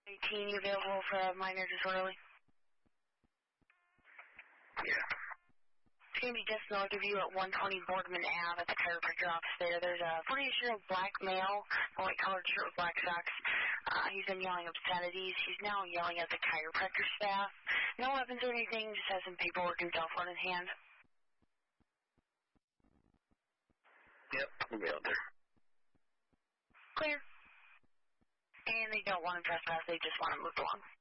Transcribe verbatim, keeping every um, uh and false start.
eighteen, you available for a minor disorderly? Yeah. It's going to be just north of you at one twenty Boardman Avenue at the chiropractor office there. There's a forty-year-old black male, white collared shirt with black socks. Uh, he's been yelling obscenities. He's now yelling at the chiropractor staff. No weapons or anything, just has some paperwork and cell phone in hand. Yep, we'll be out there. Clear. And they don't want to trespass, they just want to move along.